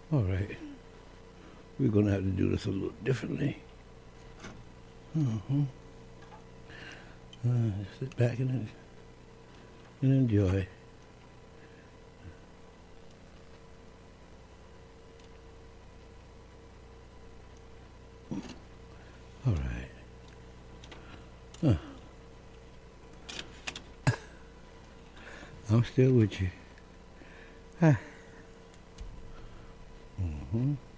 All right. We're going to have to do this a little differently. Sit back and enjoy. All right. I'm still with you. Ah.